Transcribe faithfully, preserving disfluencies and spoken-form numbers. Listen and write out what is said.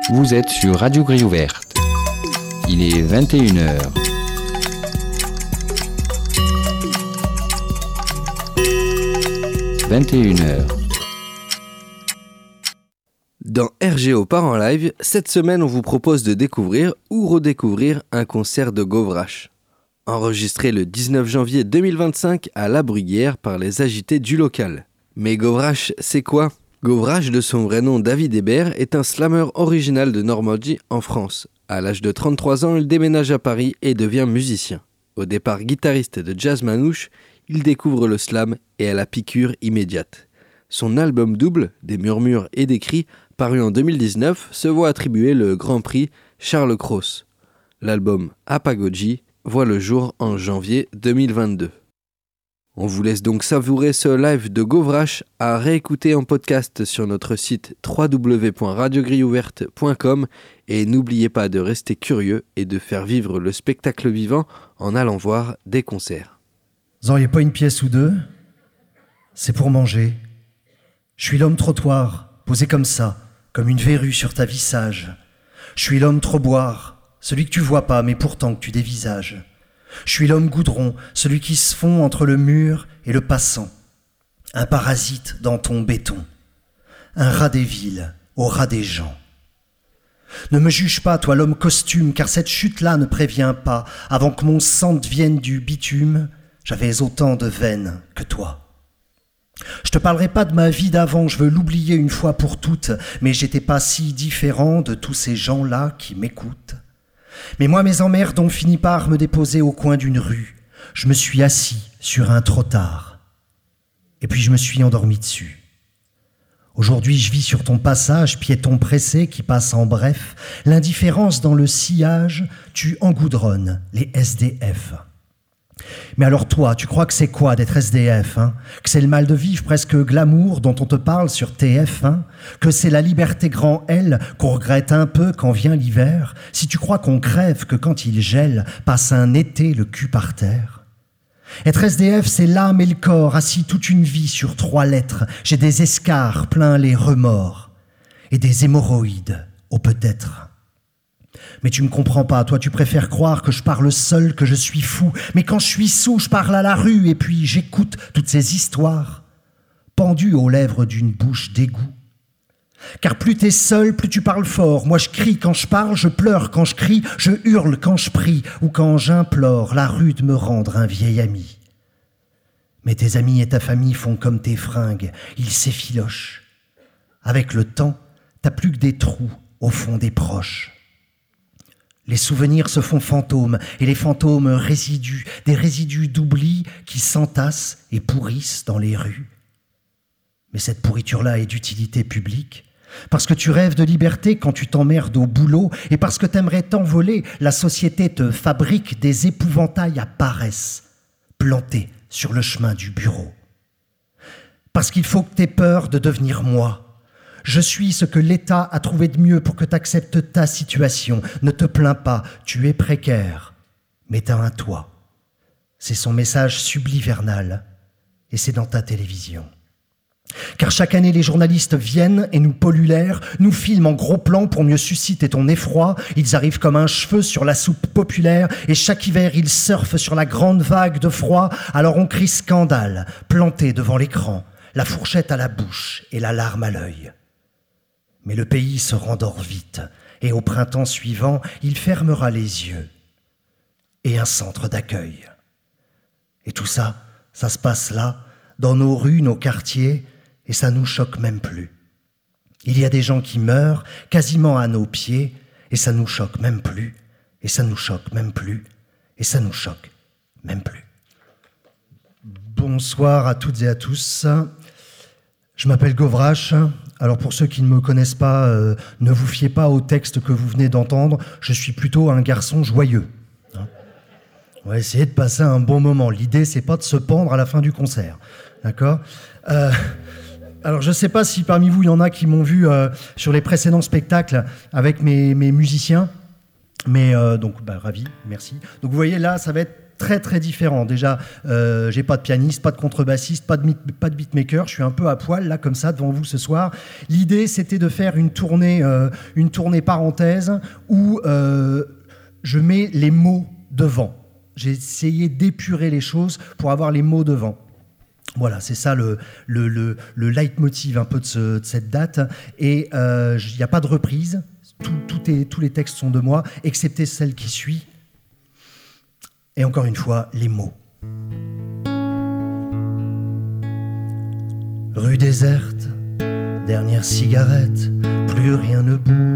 Vous êtes sur Radio Grille Ouverte. Il est vingt et une heures. vingt et une heures. Dans R G O Part en live, cette semaine on vous propose de découvrir ou redécouvrir un concert de Govrache. Enregistré le dix-neuf janvier deux mille vingt-cinq à La Bruyère par les agités du local. Mais Govrache, c'est quoi ? Govrache, de son vrai nom David Hébert, est un slammer original de Normandie en France. À l'âge de trente-trois ans, il déménage à Paris et devient musicien. Au départ guitariste de jazz manouche, il découvre le slam et a la piqûre immédiate. Son album double, Des murmures et des cris, paru en deux mille dix-neuf, se voit attribuer le Grand Prix Charles Cros. L'album Apagogie voit le jour en janvier deux mille vingt-deux. On vous laisse donc savourer ce live de Govrache à réécouter en podcast sur notre site w w w point radio grille ouverte point com et n'oubliez pas de rester curieux et de faire vivre le spectacle vivant en allant voir des concerts. Vous n'auriez pas une pièce ou deux ? C'est pour manger. Je suis l'homme trottoir, posé comme ça, comme une verrue sur ta visage. Je suis l'homme trop boire, celui que tu vois pas mais pourtant que tu dévisages. Je suis l'homme goudron, celui qui se fond entre le mur et le passant. Un parasite dans ton béton. Un rat des villes au rat des gens. Ne me juge pas, toi l'homme costume, car cette chute-là ne prévient pas. Avant que mon sang devienne du bitume, j'avais autant de veines que toi. Je te parlerai pas de ma vie d'avant, je veux l'oublier une fois pour toutes, mais j'étais pas si différent de tous ces gens-là qui m'écoutent. Mais moi, mes emmerdes ont fini par me déposer au coin d'une rue. Je me suis assis sur un trottoir. Et puis je me suis endormi dessus. Aujourd'hui, je vis sur ton passage, piéton pressé qui passe en bref. L'indifférence dans le sillage, tu engoudronnes les S D F. Mais alors toi, tu crois que c'est quoi d'être S D F, hein ? Que c'est le mal de vivre presque glamour dont on te parle sur T F un ? Que c'est la liberté grand L qu'on regrette un peu quand vient l'hiver ? Si tu crois qu'on crève que quand il gèle, passe un été le cul par terre ? Être S D F, c'est l'âme et le corps, assis toute une vie sur trois lettres. J'ai des escarres plein les remords et des hémorroïdes au peut-être. Mais tu me comprends pas, toi tu préfères croire que je parle seul, que je suis fou. Mais quand je suis sous, je parle à la rue et puis j'écoute toutes ces histoires pendues aux lèvres d'une bouche d'égout. Car plus t'es seul, plus tu parles fort. Moi je crie quand je parle, je pleure quand je crie, je hurle quand je prie ou quand j'implore la rue de me rendre un vieil ami. Mais tes amis et ta famille font comme tes fringues, ils s'effilochent. Avec le temps, t'as plus que des trous au fond des proches. Les souvenirs se font fantômes, et les fantômes résidus, des résidus d'oubli qui s'entassent et pourrissent dans les rues. Mais cette pourriture-là est d'utilité publique, parce que tu rêves de liberté quand tu t'emmerdes au boulot, et parce que t'aimerais t'envoler, la société te fabrique des épouvantails à paresse, plantés sur le chemin du bureau. Parce qu'il faut que t'aies peur de devenir moi. Je suis ce que l'État a trouvé de mieux pour que tu acceptes ta situation. Ne te plains pas, tu es précaire, mais t'as un toit. C'est son message sublivernal, et c'est dans ta télévision. Car chaque année, les journalistes viennent et nous polluent l'air, nous filment en gros plan pour mieux susciter ton effroi. Ils arrivent comme un cheveu sur la soupe populaire, et chaque hiver, ils surfent sur la grande vague de froid. Alors on crie scandale, planté devant l'écran, la fourchette à la bouche et la larme à l'œil. Mais le pays se rendort vite, et au printemps suivant, il fermera les yeux. Et un centre d'accueil. Et tout ça, ça se passe là, dans nos rues, nos quartiers, et ça nous choque même plus. Il y a des gens qui meurent quasiment à nos pieds, et ça nous choque même plus, et ça nous choque même plus, et ça nous choque même plus. Bonsoir à toutes et à tous. Je m'appelle Govrache. Alors pour ceux qui ne me connaissent pas, euh, ne vous fiez pas au texte que vous venez d'entendre. Je suis plutôt un garçon joyeux. Hein ? On va essayer de passer un bon moment. L'idée, c'est pas de se pendre à la fin du concert. D'accord ? euh, Alors je sais pas si parmi vous, il y en a qui m'ont vu euh, sur les précédents spectacles avec mes, mes musiciens. Mais euh, donc, bah, ravi, merci. Donc vous voyez, là, ça va être très très différent. Déjà, euh, j'ai pas de pianiste, pas de contrebassiste, pas de, pas de beatmaker. Je suis un peu à poil là comme ça devant vous ce soir. L'idée, c'était de faire une tournée, euh, une tournée parenthèse où euh, je mets les mots devant. J'ai essayé d'épurer les choses pour avoir les mots devant. Voilà, c'est ça le, le, le, le leitmotiv un peu de, ce, de cette date. Et il euh, n'y a pas de reprise. Tout, tout est, tous les textes sont de moi, excepté celle qui suit. Et encore une fois, les mots. Rue déserte, dernière cigarette, plus rien ne bouge.